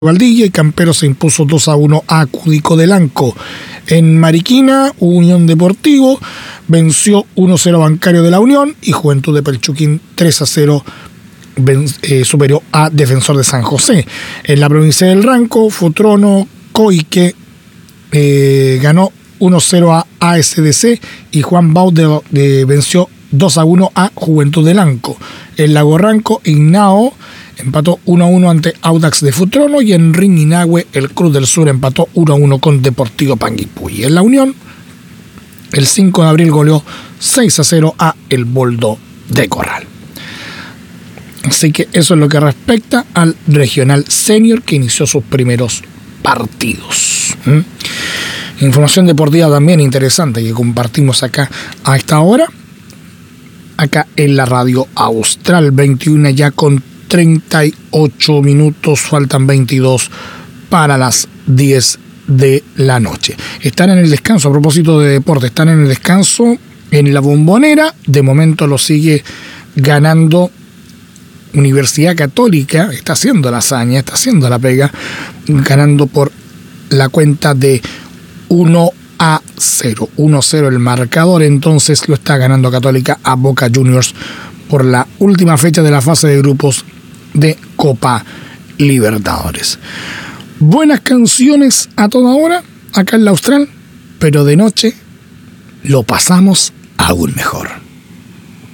Valdivia y Campero se impuso 2-1 a Cudico del Anco. En Mariquina, Unión Deportivo venció 1-0 a Bancario de la Unión y Juventud de Pelchuquín 3-0 superó a Defensor de San José. En la provincia del Ranco, Futrono Coique ganó 1-0 a ASDC y Juan Baud venció 2-1 a Juventud del Anco. En Lago Ranco, Ignao empató 1-1 ante Audax de Futrono y en Ringuinahue el Cruz del Sur empató 1-1 con Deportivo Panguipulli. En la Unión, el 5 de abril goleó 6-0 a El Boldo de Corral. Así que eso es lo que respecta al Regional Senior que inició sus primeros partidos. Información deportiva también interesante que compartimos acá a esta hora, acá en la Radio Austral. 21 ya con 38 minutos, faltan 22 para las 10 de la noche. Están en el descanso, a propósito de deporte, están en el descanso en la Bombonera. De momento lo sigue ganando Universidad Católica, está haciendo la hazaña, está haciendo la pega, ganando por la cuenta de 1-0. 1-0 el marcador, entonces lo está ganando Católica a Boca Juniors por la última fecha de la fase de grupos de Copa Libertadores. Buenas canciones a toda hora acá en la Austral, pero de noche lo pasamos aún mejor.